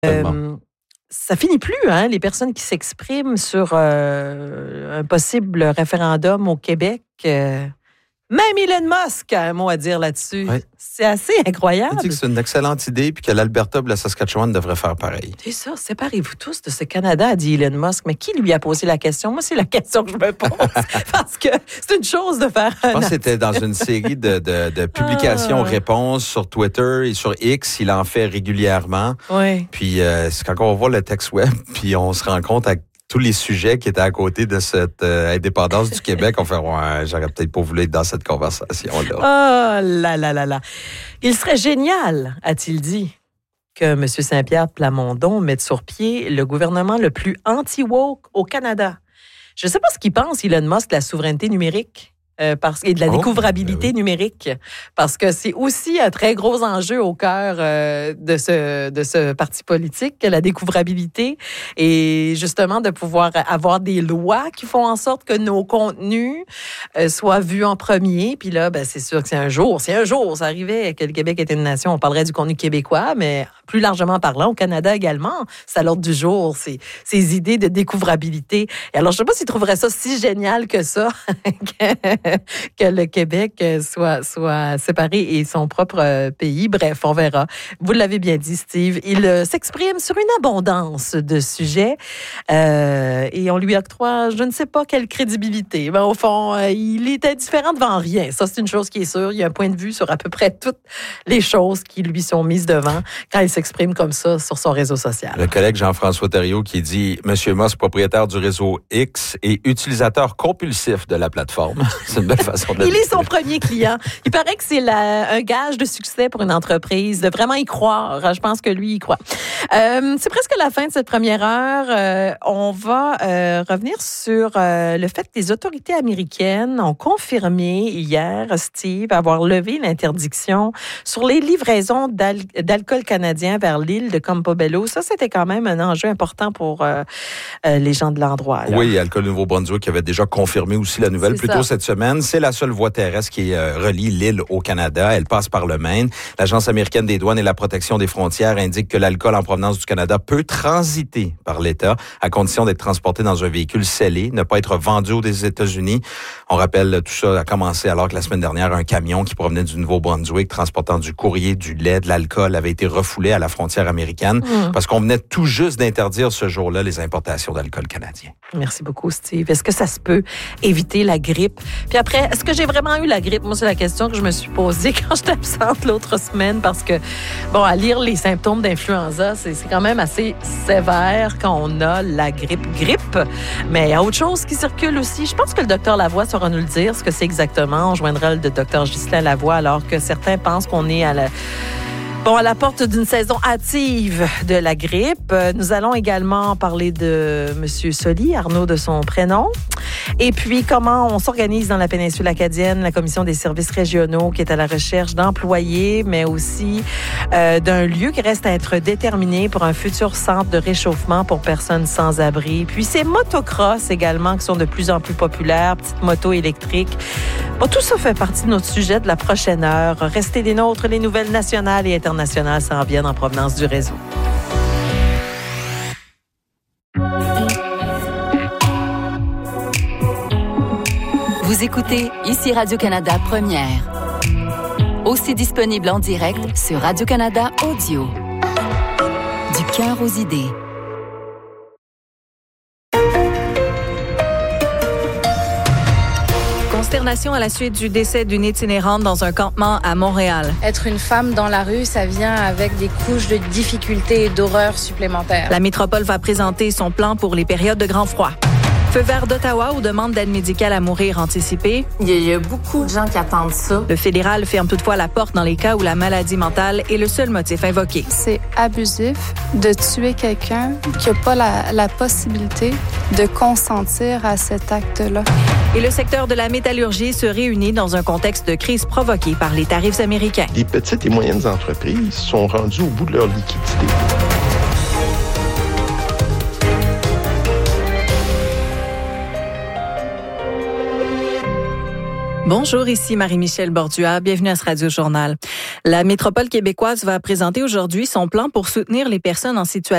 Ça finit plus, hein, les personnes qui s'expriment sur un possible référendum au Québec. Même Elon Musk a un mot à dire là-dessus. Oui. C'est assez incroyable. Il dit que c'est une excellente idée puis que l'Alberta et la Saskatchewan devraient faire pareil. C'est ça, séparez-vous tous de ce Canada, a dit Elon Musk. Mais qui lui a posé la question? Moi, c'est la question que je me pose. Parce que c'est une chose de faire Je pense que c'était dans une série de publications-réponses sur Twitter et sur X. Il en fait régulièrement. Oui. Puis c'est quand on voit le texte web, puis on se rend compte à tous les sujets qui étaient à côté de cette indépendance du Québec, on fait ouais, j'aurais peut-être pas voulu être dans cette conversation-là. Oh là là là là. Il serait génial, a-t-il dit, que M. Saint-Pierre Plamondon mette sur pied le gouvernement le plus anti-woke au Canada. Je ne sais pas ce qu'il pense, Elon Musk, de la souveraineté numérique. Et de la découvrabilité numérique, parce que c'est aussi un très gros enjeu au cœur de ce parti politique, la découvrabilité, et justement de pouvoir avoir des lois qui font en sorte que nos contenus soient vus en premier. Puis là, ben, c'est sûr que si un jour ça arrivait que le Québec était une nation, on parlerait du contenu québécois, mais plus largement parlant, au Canada également, c'est à l'ordre du jour, ces idées de découvrabilité. Et alors, je ne sais pas s'ils trouveraient ça si génial que ça, que le Québec soit séparé et son propre pays. Bref, on verra. Vous l'avez bien dit, Steve. Il s'exprime sur une abondance de sujets et on lui octroie, je ne sais pas quelle crédibilité. Mais au fond, il est indifférent devant rien. Ça, c'est une chose qui est sûre. Il y a un point de vue sur à peu près toutes les choses qui lui sont mises devant quand il s'exprime comme ça sur son réseau social. Le collègue Jean-François Thériault qui dit « Monsieur Musk, propriétaire du réseau X et utilisateur compulsif de la plateforme. » C'est une belle façon de le dire. Il est son premier client. Il paraît que c'est un gage de succès pour une entreprise, de vraiment y croire. Je pense que lui, il croit. C'est presque la fin de cette première heure. On va revenir sur le fait que les autorités américaines ont confirmé hier, Steve, avoir levé l'interdiction sur les livraisons d'alcool canadien vers l'île de Campobello. Ça, c'était quand même un enjeu important pour les gens de l'endroit. Là. Oui, Alcool Nouveau-Brunswick avait déjà confirmé aussi la nouvelle plus tôt cette semaine. C'est la seule voie terrestre qui relie l'île au Canada. Elle passe par le Maine. L'Agence américaine des douanes et la protection des frontières indique que l'alcool en provenance du Canada peut transiter par l'État à condition d'être transporté dans un véhicule scellé, ne pas être vendu aux États-Unis. On rappelle, tout ça a commencé alors que la semaine dernière, un camion qui provenait du Nouveau-Brunswick transportant du courrier, du lait, de l'alcool avait été refoulé à la frontière américaine parce qu'on venait tout juste d'interdire ce jour-là les importations d'alcool canadien. Merci beaucoup, Steve. Est-ce que ça se peut éviter la grippe? Puis après, est-ce que j'ai vraiment eu la grippe? Moi, c'est la question que je me suis posée quand j'étais absente l'autre semaine parce que, bon, à lire les symptômes d'influenza, c'est quand même assez sévère quand on a la grippe. Mais il y a autre chose qui circule aussi. Je pense que le docteur Lavoie saura nous le dire, ce que c'est exactement. On joindra le docteur Ghislain Lavoie alors que certains pensent qu'on est à la porte d'une saison hâtive de la grippe. Nous allons également parler de M. Soli, Arnaud de son prénom. Et puis, comment on s'organise dans la péninsule acadienne, la Commission des services régionaux qui est à la recherche d'employés, mais aussi d'un lieu qui reste à être déterminé pour un futur centre de réchauffement pour personnes sans abri. Puis, ces motocross également qui sont de plus en plus populaires, petites motos électriques. Bon, tout ça fait partie de notre sujet de la prochaine heure. Restez des nôtres, les nouvelles nationales et internationales s'en viennent en provenance du réseau. Vous écoutez ici Radio-Canada Première. Aussi disponible en direct sur Radio-Canada Audio. Du cœur aux idées. Consternation à la suite du décès d'une itinérante dans un campement à Montréal. Être une femme dans la rue, ça vient avec des couches de difficultés et d'horreur supplémentaires. La métropole va présenter son plan pour les périodes de grand froid. Feu vert d'Ottawa aux demandes d'aide médicale à mourir anticipée. Il y a beaucoup de gens qui attendent ça. Le fédéral ferme toutefois la porte dans les cas où la maladie mentale est le seul motif invoqué. C'est abusif de tuer quelqu'un qui n'a pas la possibilité de consentir à cet acte-là. Et le secteur de la métallurgie se réunit dans un contexte de crise provoquée par les tarifs américains. Les petites et moyennes entreprises sont rendues au bout de leur liquidité. Bonjour, ici Marie-Michel Bordua. Bienvenue à ce Radio-Journal. La métropole québécoise va présenter aujourd'hui son plan pour soutenir les personnes en situation